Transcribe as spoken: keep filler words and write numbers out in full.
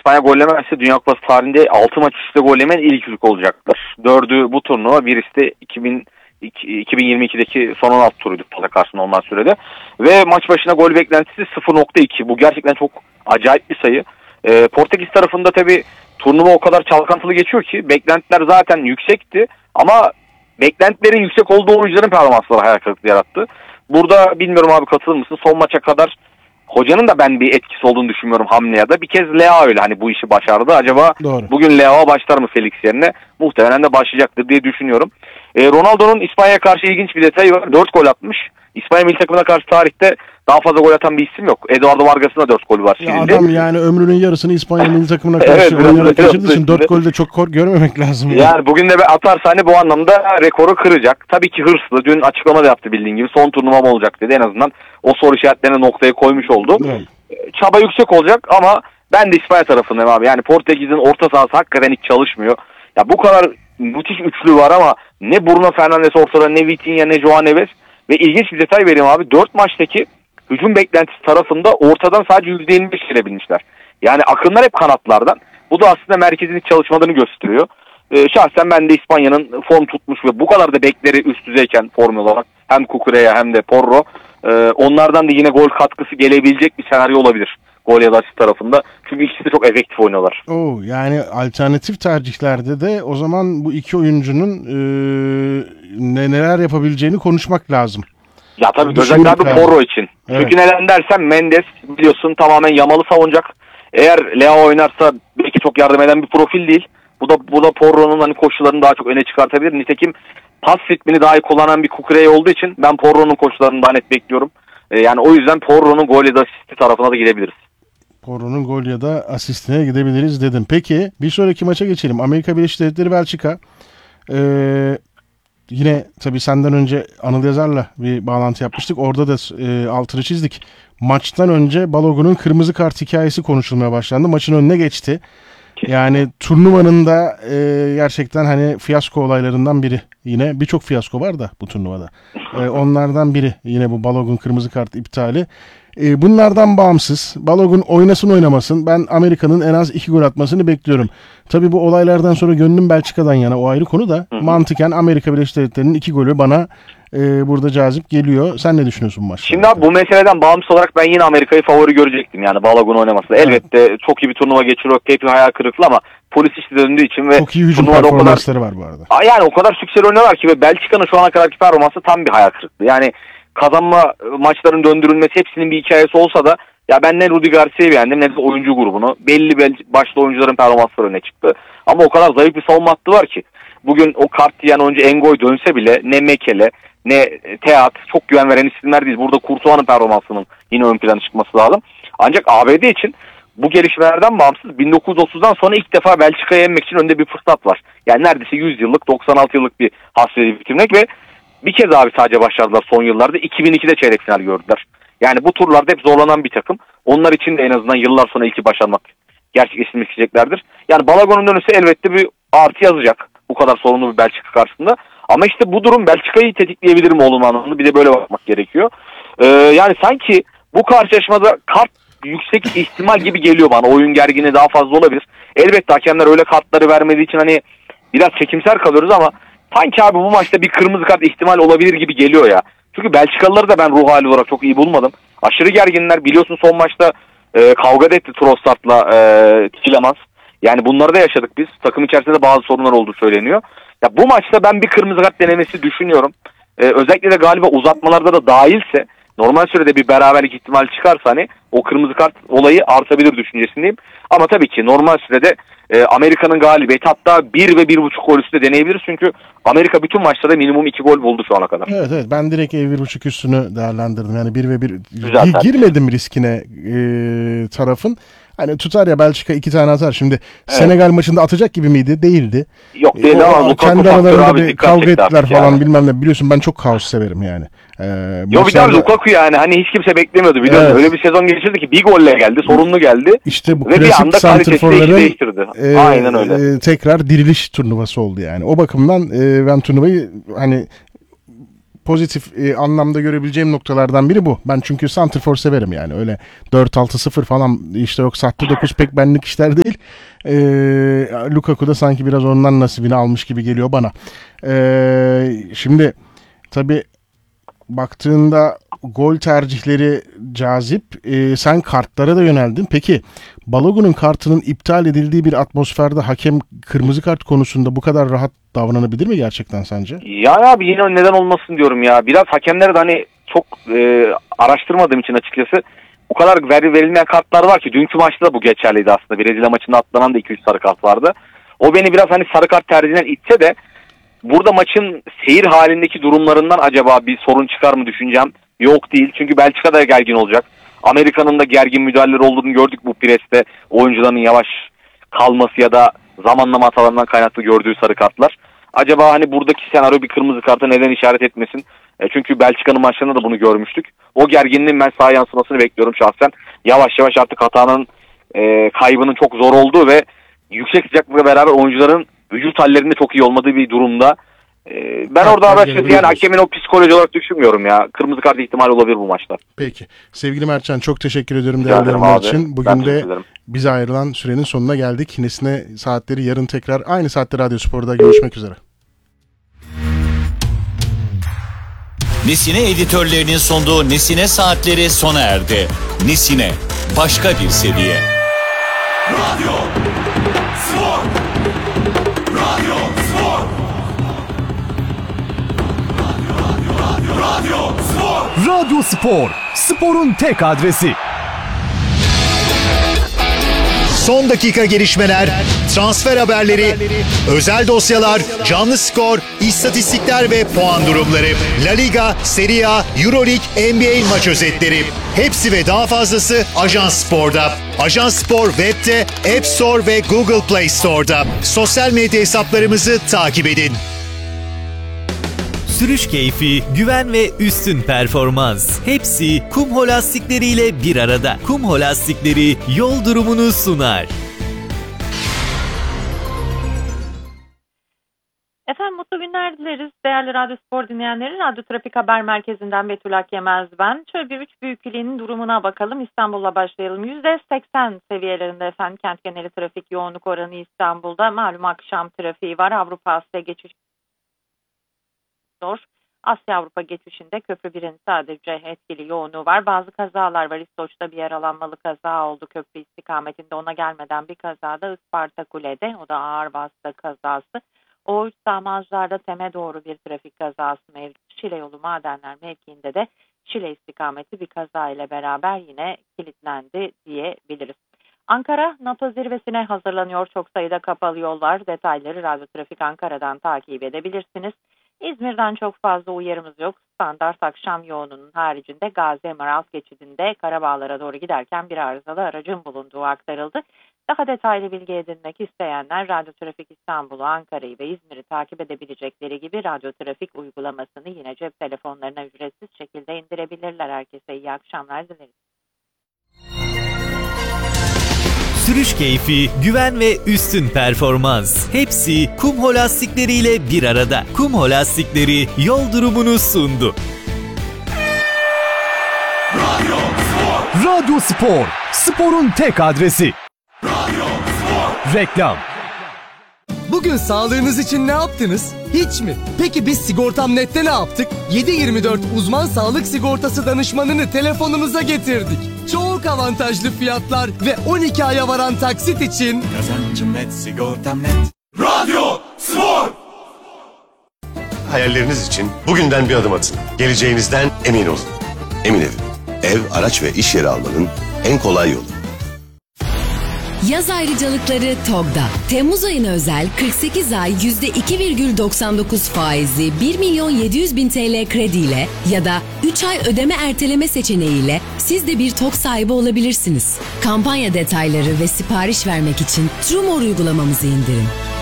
İspanya gollemezse Dünya Kupası tarihinde altı maç üstte gollemen ilk ülke olacaktır. Dördü bu turnuva, birisi de iki bin yirmi ikideki son on altı turuydu Pala karşısında ondan sürede. Ve maç başına gol beklentisi sıfır nokta iki. Bu gerçekten çok acayip bir sayı. Ee, Portekiz tarafında tabii turnuva o kadar çalkantılı geçiyor ki beklentiler zaten yüksekti. Ama beklentilerin yüksek olduğu oyuncuların performansları hayal kırıklığı yarattı. Burada bilmiyorum abi, katılır mısın? Son maça kadar hocanın da ben bir etkisi olduğunu düşünmüyorum hamleye de. Bir kez Leao öyle hani bu işi başardı. Acaba Doğru. bugün Leao başlar mı Felix yerine? Muhtemelen de başlayacaktır diye düşünüyorum. E, Ronaldo'nun İspanya'ya karşı ilginç bir detayı var. dört gol atmış. İspanya milli takımına karşı tarihte daha fazla gol atan bir isim yok. Eduardo Vargas'ın da dört golü var. Ya adam yani ömrünün yarısını İspanya milli takımına karşı evet, oynayarak geçirdiği için dört golde çok kor görmemek lazım. Yani, yani bugün de atarsa hani bu anlamda rekoru kıracak. Tabii ki hırslı. Dün açıklama da yaptı bildiğin gibi. Son turnuvam olacak dedi. En azından o soru işaretlerine noktaya koymuş oldu. Evet. Çaba yüksek olacak ama ben de İspanya tarafındayım abi. Yani Portekiz'in orta sahası hakikaten hiç çalışmıyor. Ya bu kadar müthiş üçlü var ama ne Bruno Fernandes ortada, ne Vitinha, ne Joao Neves. Ve ilginç bir detay vereyim abi. dört maçtaki hücum beklentisi tarafında ortadan sadece yüzde yirmi beş gelebilmişler. Yani akınlar hep kanatlardan. Bu da aslında merkezin hiç çalışmadığını gösteriyor. Ee, şahsen ben de İspanya'nın form tutmuş ve bu kadar da bekleri üst düzeyken form olarak hem Cucurella hem de Porro, e, onlardan da yine gol katkısı gelebilecek bir senaryo olabilir. Gol ya da asist tarafında. Çünkü ikisi de çok efektif oynuyorlar. Oo, yani alternatif tercihlerde de o zaman bu iki oyuncunun e, ne neler yapabileceğini konuşmak lazım. Ya tabii özellikle abi Porro için. Evet. Çünkü neden dersen Mendes biliyorsun tamamen yamalı savunacak. Eğer Leao oynarsa belki çok yardım eden bir profil değil. Bu da bu da Porro'nun hani koşularını daha çok öne çıkartabilir. Nitekim pas ritmini daha iyi kullanan bir Cucurella olduğu için ben Porro'nun koşularını daha net bekliyorum. Ee, yani o yüzden Porro'nun gol ya da asisti tarafına da gidebiliriz. Porro'nun gol ya da asistine gidebiliriz dedim. Peki bir sonraki maça geçelim. Amerika Birleşik Devletleri Belçika. Ee, yine tabii senden önce Anıl Yazar'la bir bağlantı yapmıştık. Orada da e, altını çizdik. Maçtan önce Balogun'un kırmızı kart hikayesi konuşulmaya başlandı. Maçın önüne geçti. Yani turnuvanın da e, gerçekten hani fiyasko olaylarından biri. Yine birçok fiyasko var da bu turnuvada. E, onlardan biri yine bu Balogun kırmızı kart iptali. E, bunlardan bağımsız Balogun oynasın oynamasın ben Amerika'nın en az iki gol atmasını bekliyorum. Tabii bu olaylardan sonra gönlüm Belçika'dan yana, o ayrı konu da hı hı. Mantıken Amerika Birleşik Devletleri'nin iki golü bana e, burada cazip geliyor. Sen ne düşünüyorsun bu maçta? Şimdi abi bu meseleden bağımsız olarak ben yine Amerika'yı favori görecektim yani Balogun oynaması. Evet. Elbette çok iyi bir turnuva geçiriyor. Hep hayal kırıklığı ama polis işte döndüğü için ve çok iyi hücum performansları kadar, var bu arada. Yani o kadar sükseli oynuyorlar ki ve Belçika'nın şu ana kadarki performansı tam bir hayal kırıklığı. Yani kazanma maçların döndürülmesi hepsinin bir hikayesi olsa da ya ben ne Rudi Garcia'yı beğendim ne de oyuncu grubunu. Belli belli başlı oyuncuların performansları öne çıktı. Ama o kadar zayıf bir savunma hattı var ki. Bugün o kart diyen oyuncu Engoy dönse bile ne Mekele ne Teat çok güven veren isimler değil. Burada Courtois'ın performansının yine ön plana çıkması lazım. Ancak A B D için bu gelişmelerden bağımsız bin dokuz yüz otuzdan sonra ilk defa Belçika'yı yenmek için önünde bir fırsat var. Yani neredeyse yüz yıllık doksan altı yıllık bir hasreti bitirmek ve bir kez abi sadece başardılar son yıllarda. iki bin ikide çeyrek final gördüler. Yani bu turlarda hep zorlanan bir takım. Onlar için de en azından yıllar sonra ilki başarmak gerçekleştirmek isteyeceklerdir. Yani Balogun'un dönüşü elbette bir artı yazacak. Bu kadar sorunlu bir Belçika karşısında. Ama işte bu durum Belçika'yı tetikleyebilir mi olumlu anlamda? Bir de böyle bakmak gerekiyor. Ee, yani sanki bu karşılaşmada kart yüksek ihtimal gibi geliyor bana. Oyun gergini daha fazla olabilir. Elbette hakemler öyle kartları vermediği için hani biraz çekimser kalıyoruz ama sanki abi bu maçta bir kırmızı kart ihtimal olabilir gibi geliyor ya. Çünkü Belçikalıları da ben ruh hali olarak çok iyi bulmadım. Aşırı gerginler. Biliyorsun son maçta e, kavga da etti Trossard'la e, Tielemans. Yani bunları da yaşadık biz. Takım içerisinde de bazı sorunlar olduğu söyleniyor. Ya bu maçta ben bir kırmızı kart denemesi düşünüyorum. E, özellikle de galiba uzatmalarda da dahilse normal sürede bir beraberlik ihtimali çıkarsa hani o kırmızı kart olayı artabilir düşüncesindeyim. Ama tabii ki normal sürede e, Amerika'nın galibiyeti hatta bir ve bir buçuk gol üstü deneyebiliriz. Çünkü Amerika bütün maçlarda minimum iki gol buldu şu ana kadar. Evet evet ben direkt bir buçuk üstünü değerlendirdim. Yani bir ve bir Güzel, girmedim riskine e, tarafın. Hani tutar ya Belçika iki tane atar. Şimdi evet. Senegal maçında atacak gibi miydi? Değildi. Yok değil ama o, kendi aralarında bir kavga ettiler falan yani. Bilmem ne. Biliyorsun ben çok kaos severim yani. Ee, Yok bir daha Lukaku yani hani hiç kimse beklemiyordu biliyorsun. Evet. Öyle bir sezon geçirdi ki bir golle geldi, sorunlu geldi. İşte bu ve bir anda santrforların değiştirdi. E, Aynen öyle. E, tekrar diriliş turnuvası oldu yani. O bakımdan e, ben turnuvayı hani pozitif e, anlamda görebileceğim noktalardan biri bu. Ben çünkü santrfor severim yani. Öyle dört altı sıfır falan işte yok sahte dokuz pek benlik işler değil. E, Lukaku da sanki biraz ondan nasibini almış gibi geliyor bana. E, şimdi tabii baktığında gol tercihleri cazip. E, sen kartlara da yöneldin. Peki Balogun'un kartının iptal edildiği bir atmosferde hakem kırmızı kart konusunda bu kadar rahat davranabilir mi gerçekten sence? Ya abi yine neden olmasın diyorum ya. Biraz hakemlere de hani çok e, araştırmadığım için açıkçası o kadar veri verilmeyen kartlar var ki dünkü maçta da bu geçerliydi aslında. Brezilya maçında atlanan da iki üç sarı kart vardı. O beni biraz hani sarı kart tercihinden itse de burada maçın seyir halindeki durumlarından acaba bir sorun çıkar mı düşüncem yok değil. Çünkü Belçika'da gergin olacak. Amerika'nın da gergin müdahaleleri olduğunu gördük bu preste. Oyuncuların yavaş kalması ya da zamanlama hatalarından kaynaklı gördüğü sarı kartlar. Acaba hani buradaki senaryo bir kırmızı karta neden işaret etmesin? E çünkü Belçika'nın maçlarında da bunu görmüştük. O gerginliğin ben sahaya yansımasını bekliyorum şahsen. Yavaş yavaş artık hatanın e, kaybının çok zor olduğu ve yüksek sıcaklıkla beraber oyuncuların vücut hallerinde çok iyi olmadığı bir durumda. Ee, ben evet, orada araştırdım yani hakemin o psikoloji olarak düşünmüyorum ya. Kırmızı kart ihtimali olabilir bu maçta. Peki. Sevgili Mertcan çok teşekkür ediyorum değerli yorumlar için. Bugün de bize ayrılan sürenin sonuna geldik. Nesine saatleri yarın tekrar aynı saatte Radyo Spor'da görüşmek üzere. Nesine editörlerinin sunduğu Nesine saatleri sona erdi. Nesine başka bir seviye. Radyo Spor. Radyo Spor. Radyo, radyo, radyo, radyo Spor. Radyo Spor. Sporun tek adresi. Son dakika gelişmeler, transfer haberleri, özel dosyalar, canlı skor, istatistikler ve puan durumları. La Liga, Serie A, Euroleague, N B A maç özetleri. Hepsi ve daha fazlası Ajans Spor'da. Ajans Spor web'de, App Store ve Google Play Store'da. Sosyal medya hesaplarımızı takip edin. Sürüş keyfi, güven ve üstün performans. Hepsi Kumho lastikleriyle bir arada. Kumho lastikleri yol durumunu sunar. Efendim mutlu günler dileriz. Değerli Radyo Spor dinleyenleri, Radyo Trafik Haber Merkezi'nden Betül Akyemez ben. Şöyle bir üç büyük ilin durumuna bakalım. İstanbul'la başlayalım. yüzde seksen seviyelerinde efendim kent geneli trafik yoğunluk oranı İstanbul'da. Malum akşam trafiği var. Avrupa Asya geçiş zor. Asya Avrupa geçişinde köprü birin sadece etkili yoğunluğu var. Bazı kazalar var. İstoç'ta bir yaralanmalı kaza oldu köprü istikametinde. Ona gelmeden bir kazada Isparta Kule'de. O da ağır vasıta kazası. Oğuz Sağmazlar'da Tem'e doğru bir trafik kazası mevcut. Şile yolu Madenler mevkiinde de Şile istikameti bir kaza ile beraber yine kilitlendi diyebiliriz. Ankara NATO zirvesine hazırlanıyor. Çok sayıda kapalı yol var. Detayları Radyo Trafik Ankara'dan takip edebilirsiniz. İzmir'den çok fazla uyarımız yok. Standart akşam yoğunluğunun haricinde Gazi Emer alt geçidinde Karabağlar'a doğru giderken bir arızalı aracın bulunduğu aktarıldı. Daha detaylı bilgi edinmek isteyenler Radyo Trafik İstanbul'u, Ankara'yı ve İzmir'i takip edebilecekleri gibi Radyo Trafik uygulamasını yine cep telefonlarına ücretsiz şekilde indirebilirler. Herkese iyi akşamlar dileriz. Sürüş keyfi, güven ve üstün performans. Hepsi Kumho lastikleriyle bir arada. Kumho lastikleri yol durumunu sundu. Radyo Spor. Radyo Spor. Sporun tek adresi. Radyo Spor. Reklam. Bugün sağlığınız için ne yaptınız? Hiç mi? Peki biz Sigortam Net'te ne yaptık? yedi yirmi dört uzman sağlık sigortası danışmanını telefonunuza getirdik. Çok avantajlı fiyatlar ve on iki aya varan taksit için Kazancım net, sigortam net. Radyo Spor. Hayalleriniz için bugünden bir adım atın. Geleceğinizden emin olun. Emin Ev. Ev, araç ve iş yeri almanın en kolay yolu. Yaz ayrıcalıkları TOG'da. Temmuz ayına özel kırk sekiz ay yüzde iki virgül doksan dokuz faizli bir milyon yedi yüz bin T L krediyle ya da üç ay ödeme erteleme seçeneğiyle siz de bir TOG sahibi olabilirsiniz. Kampanya detayları ve sipariş vermek için TrueMore uygulamamızı indirin.